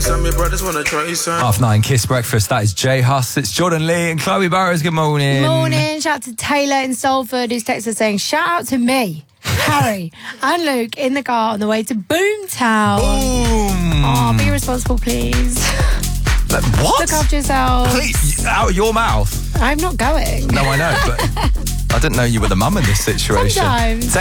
Some of your brothers want to try some. 9:30 Kiss Breakfast. That is Jay Huss. It's Jordan Lee and Chloe Burrows. Good morning. Morning. Shout out to Taylor in Salford who's texted us saying, shout out to me, Harry and Luke in the car on the way to Boomtown. Boom. Oh, be responsible, please. What? Look after yourself. Please, out of your mouth. I'm not going. No, I know, but I didn't know you were the mum in this situation. Sometimes.